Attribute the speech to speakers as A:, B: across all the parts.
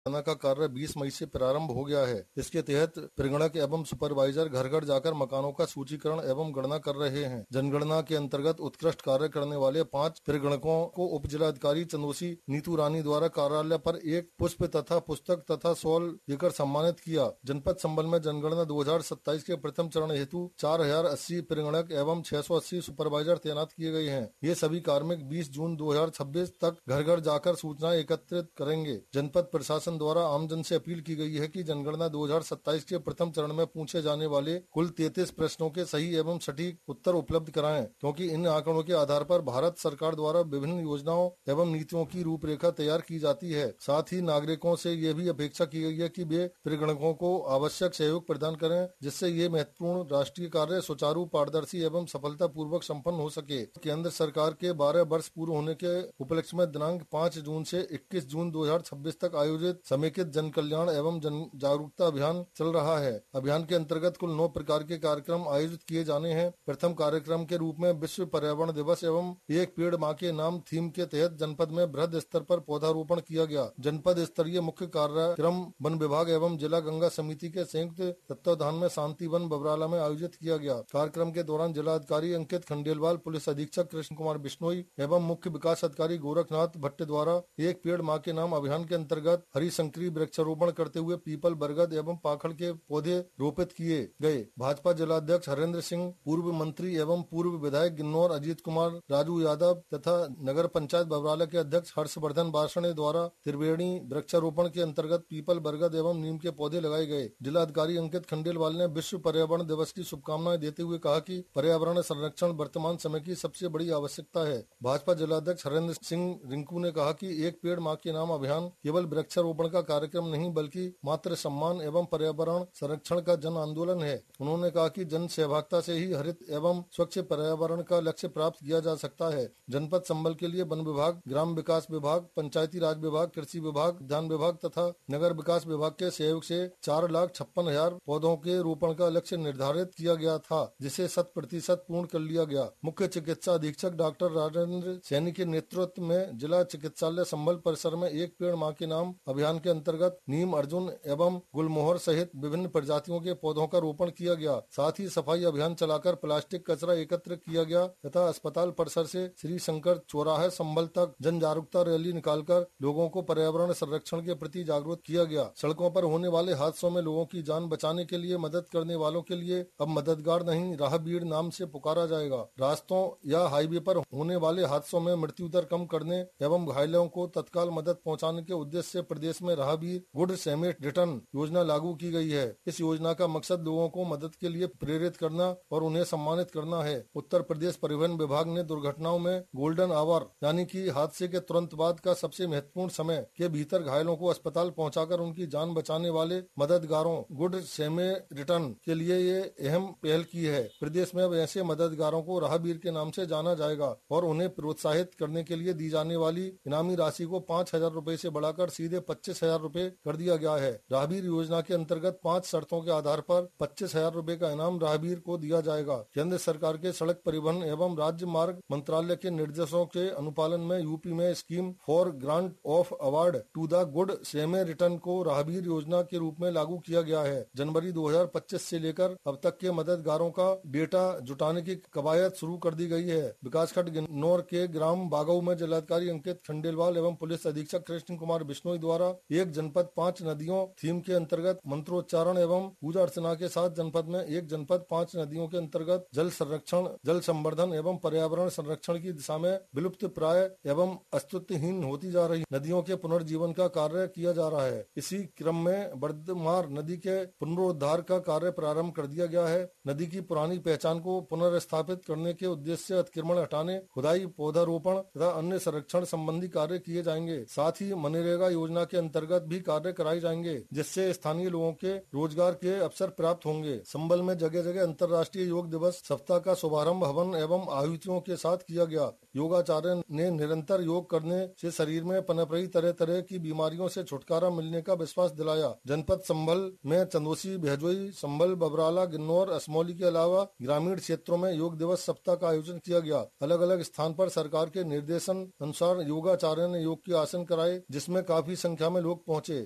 A: गणना का कार्य 20 मई से प्रारंभ हो गया है। इसके तहत परिगणक एवं सुपरवाइजर घर घर जाकर मकानों का सूचीकरण एवं गणना कर रहे हैं। जनगणना के अंतर्गत उत्कृष्ट कार्य करने वाले 5 परिगणकों को उप जिलाधिकारी चंदोसी नीतू रानी द्वारा कार्यालय पर एक पुष्प तथा पुस्तक तथा शॉल देकर सम्मानित किया। जनपद संबल में जनगणना 2027 के प्रथम चरण हेतु 4080 परिगणक एवं 680 सुपरवाइजर तैनात किए गए हैं। ये सभी कार्मिक 20 जून 2026 तक घर घर जाकर सूचनाएं एकत्रित करेंगे। जनपद प्रशासन द्वारा आमजन से अपील की गई है कि जनगणना 2027 के प्रथम चरण में पूछे जाने वाले कुल 33 प्रश्नों के सही एवं सटीक उत्तर उपलब्ध कराएं, क्योंकि इन आंकड़ों के आधार पर भारत सरकार द्वारा विभिन्न योजनाओं एवं नीतियों की रूपरेखा तैयार की जाती है। साथ ही नागरिकों से ये भी अपेक्षा की गई है कि वे परिगणकों को आवश्यक सहयोग प्रदान करें, जिससे ये महत्वपूर्ण राष्ट्रीय कार्य सुचारू, पारदर्शी एवं सफलता पूर्वक सम्पन्न हो सके। केंद्र सरकार के 12 वर्ष पूर्ण होने के उपलक्ष्य में दिनांक 5 जून से 21 जून 2026 तक आयोजित समेकित जन कल्याण एवं जन जागरूकता अभियान चल रहा है। अभियान के अंतर्गत कुल 9 प्रकार के कार्यक्रम आयोजित किए जाने हैं। प्रथम कार्यक्रम के रूप में विश्व पर्यावरण दिवस एवं एक पेड़ मां के नाम थीम के तहत जनपद में बृहद स्तर पर पौधारोपण किया गया। जनपद स्तरीय मुख्य कार्यक्रम वन विभाग एवं जिला गंगा समिति के संयुक्त तत्वाधान में शांति वन बबराला में आयोजित किया गया। कार्यक्रम के दौरान जिलाधिकारी अंकित खंडेलवाल, पुलिस अधीक्षक कृष्ण कुमार बिश्नोई एवं मुख्य विकास अधिकारी गोरखनाथ भट्ट द्वारा एक पेड़ मां के नाम अभियान के अंतर्गत हरिशंकरी वृक्षारोपण करते हुए पीपल, बरगद एवं पाखड़ के पौधे रोपित किए गए। भाजपा जिलाध्यक्ष हरेंद्र सिंह, पूर्व मंत्री एवं पूर्व विधायक गिन्नौर अजीत कुमार, राजू यादव तथा नगर पंचायत बबराला के अध्यक्ष हर्षवर्धन बासणे द्वारा त्रिवेणी वृक्षारोपण के अंतर्गत पीपल, बरगद एवं नीम के पौधे लगाए गए। जिलाधिकारी अंकित खंडेलवाल ने विश्व पर्यावरण दिवस की शुभकामनाएं देते हुए कहा कि पर्यावरण संरक्षण वर्तमान समय की सबसे बड़ी आवश्यकता है। भाजपा जिलाध्यक्ष हरेंद्र सिंह रिंकू ने कहा कि एक पेड़ मां के नाम अभियान केवल वृक्षारोपण का कार्यक्रम नहीं बल्कि मातृ सम्मान एवं पर्यावरण संरक्षण का जन आंदोलन है। उन्होंने कहा कि जन सहभागिता से ही हरित एवं स्वच्छ पर्यावरण का लक्ष्य प्राप्त किया जा सकता है। जनपद संबल के लिए वन विभाग, ग्राम विकास विभाग, पंचायती राज विभाग, कृषि विभाग, उद्यान विभाग तथा नगर विकास विभाग के सहयोग से 4,56,000 पौधों के रोपण का लक्ष्य निर्धारित किया गया था, जिसे 100% पूर्ण कर लिया गया। मुख्य चिकित्सा अधीक्षक डॉक्टर राजेंद्र सैनी के नेतृत्व में जिला चिकित्सालय संबल परिसर में एक पेड़ मां के नाम अभियान के अंतर्गत नीम, अर्जुन एवं गुलमोहर सहित विभिन्न प्रजातियों के पौधों का रोपण किया गया। साथ ही सफाई अभियान चलाकर प्लास्टिक कचरा एकत्र किया गया तथा अस्पताल परिसर से श्री शंकर चौराहे संबल तक जन जागरूकता रैली निकालकर लोगों को पर्यावरण संरक्षण के प्रति जागरूक किया गया। सड़कों पर होने वाले हादसों में लोगों की जान बचाने के लिए मदद करने वालों के लिए अब मददगार नहीं, राहगीर नाम से पुकारा जाएगा। रास्तों या हाईवे पर होने वाले हादसों में मृत्यु दर कम करने एवं घायलों को तत्काल मदद पहुंचाने के उद्देश्य से प्रदेश में राहगीर गुड सेमेट रिटर्न योजना लागू की गई है। इस योजना का मकसद लोगों को मदद के लिए प्रेरित करना और उन्हें सम्मानित करना है। उत्तर प्रदेश परिवहन विभाग ने दुर्घटनाओं में गोल्डन आवर यानी कि हादसे के तुरंत बाद का सबसे महत्वपूर्ण समय के भीतर घायलों को अस्पताल पहुंचाकर उनकी जान बचाने वाले मददगारों गुड सेमे रिटर्न के लिए ये अहम पहल की है। प्रदेश में अब ऐसे मददगारों को राहगीर के नाम से जाना जाएगा और उन्हें प्रोत्साहित करने के लिए दी जाने वाली इनामी राशि को 5,000 रूपए से बढ़ाकर सीधे 25,000 रूपए कर दिया गया है। राहगीर योजना के अंतर्गत 5 शर्तों के आधार पर 25,000 रूपए का इनाम राहगीर को दिया जाएगा। केंद्र सरकार के सड़क परिवहन एवं राज्य मार्ग मंत्रालय के निर्देशों के अनुपालन में यूपी में scheme for grant of award to the good सेमे return को राहगीर योजना के रूप में लागू किया गया है। जनवरी 2025 से लेकर अब तक के मददगारों का डेटा जुटाने की कवायद शुरू कर दी गई है। विकासखंड गिन्नौर के ग्राम बागऊ में जिलाधिकारी अंकित खंडेलवाल एवं पुलिस अधीक्षक कृष्ण कुमार बिश्नोई द्वारा एक जनपद 5 नदियों थीम के अंतर्गत मंत्रोच्चारण एवं पूजा अर्चना के साथ जनपद में एक जनपद 5 नदियों के अंतर्गत जल संरक्षण, जल संवर्धन एवं पर्यावरण संरक्षण की दिशा में विलुप्त प्राय एवं अस्तित्वहीन होती जा रही नदियों के पुनर्जीवन का कार्य किया जा रहा है। इसी क्रम में बर्दमार नदी के पुनरुद्धार का कार्य प्रारंभ कर दिया गया है। नदी की पुरानी पहचान को पुनर्स्थापित करने के उद्देश्य से अतिक्रमण हटाने, खुदाई, पौधारोपण तथा अन्य संरक्षण संबंधी कार्य किए जाएंगे। साथ ही मनरेगा योजना के अंतर्गत भी कार्य कराए जाएंगे, जिससे स्थानीय लोगों के रोजगार के अवसर प्राप्त होंगे। संबल में जगह जगह अंतर्राष्ट्रीय योग दिवस सप्ताह का शुभारंभ हवन एवं आहुतियों के साथ किया गया। योगाचार्य ने निरंतर योग करने से शरीर में पनप रही तरह तरह की बीमारियों से छुटकारा मिलने का विश्वास दिलाया। जनपद संबल में चंदोसी, भैजोई, संबल, बबराला, गिन्नौर, असमौली के अलावा ग्रामीण क्षेत्रों में योग दिवस सप्ताह का आयोजन किया गया। अलग अलग स्थान पर सरकार के निर्देशन अनुसार योगाचार्य ने योग के आसन कराए, जिसमें काफी संख्या में लोग पहुंचे।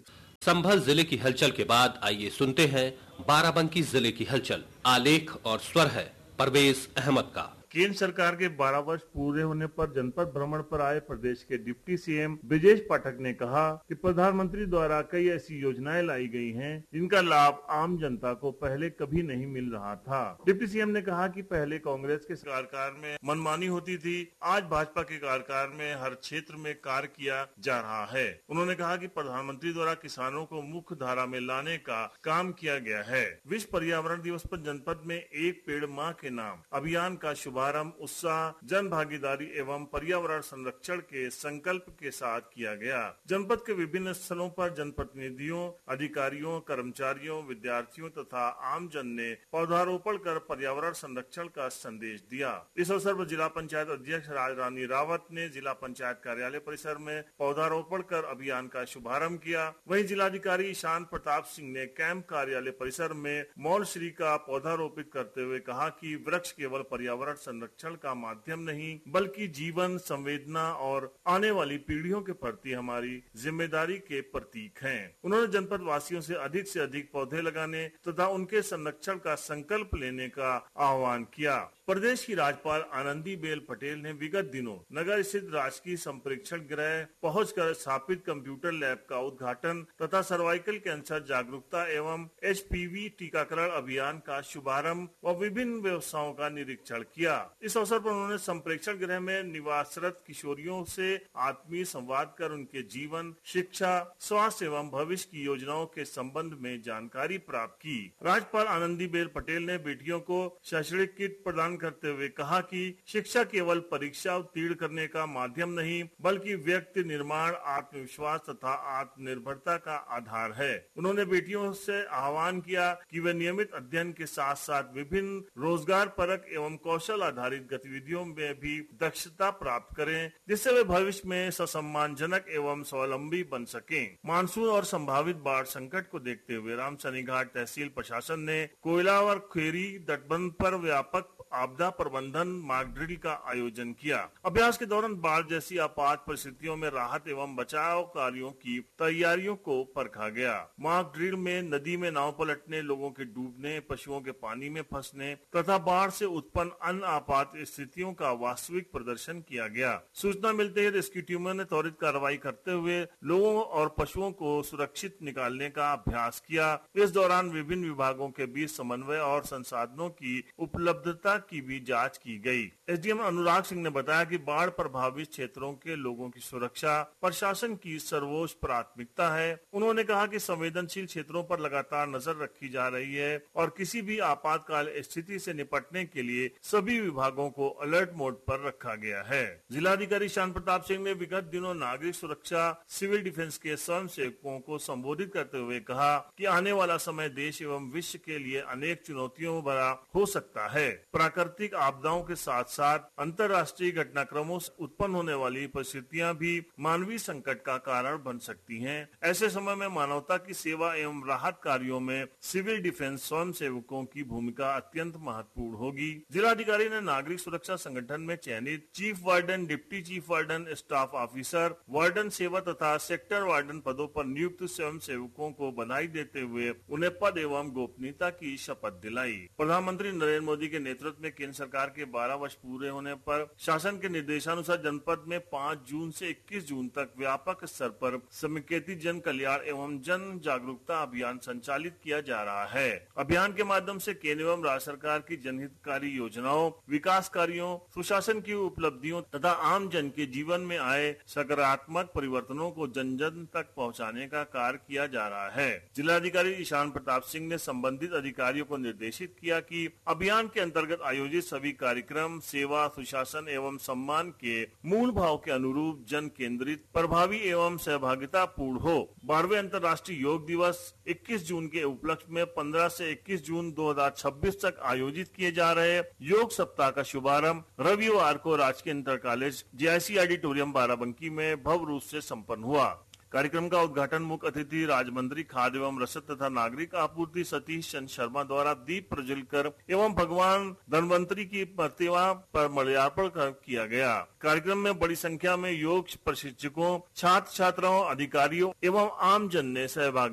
B: संभल जिले की हलचल के बाद आइए सुनते हैं बाराबंकी जिले की हलचल। आलेख और स्वर है परवेज अहमद का।
C: केंद्र सरकार के 12 वर्ष पूरे होने पर जनपद भ्रमण पर आए प्रदेश के डिप्टी सीएम ब्रिजेश पाठक ने कहा कि प्रधानमंत्री द्वारा कई ऐसी योजनाएं लाई गई हैं जिनका लाभ आम जनता को पहले कभी नहीं मिल रहा था। डिप्टी सीएम ने कहा कि पहले कांग्रेस के कार्यकाल में मनमानी होती थी, आज भाजपा के कार्यकाल में हर क्षेत्र में कार्य किया जा रहा है। उन्होंने कहा कि प्रधानमंत्री द्वारा किसानों को मुख्य धारा में लाने का काम किया गया है। विश्व पर्यावरण दिवस पर जनपद में एक पेड़ माँ के नाम अभियान का शुभारंभ उत्साह, जन भागीदारी एवं पर्यावरण संरक्षण के संकल्प के साथ किया गया। जनपद के विभिन्न स्थलों पर जनप्रतिनिधियों, अधिकारियों, कर्मचारियों, विद्यार्थियों तथा आम जन ने पौधारोपण कर पर्यावरण संरक्षण का संदेश दिया। इस अवसर पर जिला पंचायत अध्यक्ष राजरानी रावत ने जिला पंचायत कार्यालय परिसर में पौधारोपण कर अभियान का शुभारंभ किया। वहीं जिलाधिकारी ईशान प्रताप सिंह ने कैंप कार्यालय परिसर में मौलश्री का पौधारोपित करते हुए कहा कि वृक्ष केवल पर्यावरण संरक्षण का माध्यम नहीं बल्कि जीवन, संवेदना और आने वाली पीढ़ियों के प्रति हमारी जिम्मेदारी के प्रतीक हैं। उन्होंने जनपद वासियों से अधिक पौधे लगाने तथा उनके संरक्षण का संकल्प लेने का आह्वान किया। प्रदेश की राज्यपाल आनंदीबेन पटेल ने विगत दिनों नगर स्थित राजकीय संप्रेक्षण गृह पहुंचकर स्थापित कंप्यूटर लैब का उद्घाटन तथा सर्वाइकल कैंसर जागरूकता एवं HPV टीकाकरण अभियान का शुभारंभ व विभिन्न व्यवस्थाओं का निरीक्षण किया। इस अवसर पर उन्होंने संप्रेक्षण गृह में निवासरत किशोरियों से आत्मीय संवाद कर उनके जीवन, शिक्षा, स्वास्थ्य एवं भविष्य की योजनाओं के संबंध में जानकारी प्राप्त की। राज्यपाल आनंदीबेन पटेल ने बेटियों को शैक्षणिक किट प्रदान करते हुए कहा कि शिक्षा केवल परीक्षा उत्तीर्ण करने का माध्यम नहीं बल्कि व्यक्ति निर्माण, आत्मविश्वास तथा आत्मनिर्भरता का आधार है। उन्होंने बेटियों से आह्वान किया कि वे नियमित अध्ययन के साथ साथ विभिन्न रोजगार परक एवं कौशल आधारित गतिविधियों में भी दक्षता प्राप्त करें, जिससे वे भविष्य में ससम्मानजनक एवं स्वावलंबी बन सकें। मानसून और संभावित बाढ़ संकट को देखते हुए रामसनीघाट तहसील प्रशासन ने कोयला और खेरी तटबंध पर व्यापक आपदा प्रबंधन मॉक ड्रिल का आयोजन किया। अभ्यास के दौरान बाढ़ जैसी आपात परिस्थितियों में राहत एवं बचाव कार्यों की तैयारियों को परखा गया। मॉक ड्रिल में नदी में नाव पलटने, लोगों के डूबने, पशुओं के पानी में फंसने तथा बाढ़ से उत्पन्न अन्य आपात स्थितियों का वास्तविक प्रदर्शन किया गया। सूचना मिलते ही रेस्क्यू टीमों ने त्वरित कार्रवाई करते हुए लोगों और पशुओं को सुरक्षित निकालने का अभ्यास किया। इस दौरान विभिन्न विभागों के बीच समन्वय और संसाधनों की उपलब्धता की भी जांच की गई। एसडीएम अनुराग सिंह ने बताया कि बाढ़ प्रभावित क्षेत्रों के लोगों की सुरक्षा प्रशासन की सर्वोच्च प्राथमिकता है। उन्होंने कहा कि संवेदनशील क्षेत्रों पर लगातार नजर रखी जा रही है और किसी भी आपातकाल स्थिति से निपटने के लिए सभी विभागों को अलर्ट मोड पर रखा गया है। जिलाधिकारी ईशान प्रताप सिंह ने विगत दिनों नागरिक सुरक्षा, सिविल डिफेंस के स्वयं सेवकों को संबोधित करते हुए कहा कि आने वाला समय देश एवं विश्व के लिए अनेक चुनौतियों भरा हो सकता है। प्राकृतिक आपदाओं के साथ साथ अंतर्राष्ट्रीय घटनाक्रमों से उत्पन्न होने वाली परिस्थितियां भी मानवीय संकट का कारण बन सकती हैं। ऐसे समय में मानवता की सेवा एवं राहत कार्यों में सिविल डिफेंस स्वयं सेवकों की भूमिका अत्यंत महत्वपूर्ण होगी। जिलाधिकारी ने नागरिक सुरक्षा संगठन में चयनित chief warden, deputy chief warden, staff officer, warden सेवा तथा सेक्टर वार्डन पदों पर नियुक्त स्वयं सेवकों को बधाई देते हुए उन्हें पद एवं गोपनीयता की शपथ दिलाई। प्रधानमंत्री नरेंद्र मोदी के नेतृत्व में केंद्र सरकार के 12 वर्ष पूरे होने पर शासन के निर्देशानुसार जनपद में 5 जून से 21 जून तक व्यापक स्तर पर समेकित जन कल्याण एवं जन जागरूकता अभियान संचालित किया जा रहा है। अभियान के माध्यम से केंद्र एवं राज्य सरकार की जनहितकारी योजनाओं, विकास कार्यों, सुशासन की उपलब्धियों तथा आम जन के जीवन में आए सकारात्मक परिवर्तनों को जन जन तक पहुंचाने का कार्य किया जा रहा है। जिलाधिकारी ईशान प्रताप सिंह ने संबंधित अधिकारियों को निर्देशित किया कि अभियान के अंतर्गत आयोजित सभी कार्यक्रम सेवा, सुशासन एवं सम्मान के मूल भाव के अनुरूप जन केंद्रित, प्रभावी एवं सहभागिता पूर्ण हो। 12वें अंतर्राष्ट्रीय योग दिवस 21 जून के उपलक्ष्य में 15 से 21 जून 2026 तक आयोजित किए जा रहे योग सप्ताह का शुभारंभ रविवार को राजकीय inter college JIC auditorium Barabanki में भव्य रूप से संपन्न हुआ। कार्यक्रम का उद्घाटन मुख्य अतिथि राज्य मंत्री खाद्य एवं रसद तथा नागरिक आपूर्ति सतीश चंद्र शर्मा द्वारा दीप प्रज्वलित कर एवं भगवान धन्वंतरी की प्रतिमा पर माल्यार्पण कर किया गया। कार्यक्रम में बड़ी संख्या में योग प्रशिक्षकों, छात्र छात्राओं, अधिकारियों एवं आम जन ने सहभागिता